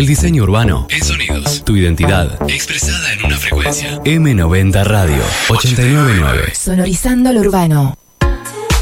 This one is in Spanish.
El diseño urbano en sonidos. Tu identidad expresada en una frecuencia. M90 Radio 899. Sonorizando lo urbano.